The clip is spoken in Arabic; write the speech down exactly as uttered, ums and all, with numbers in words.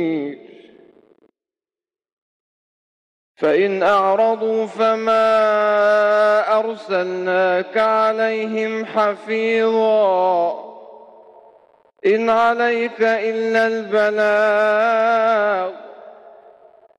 فإن أعرضوا فما أرسلناك عليهم حفيظا إن عليك إلا البلاغ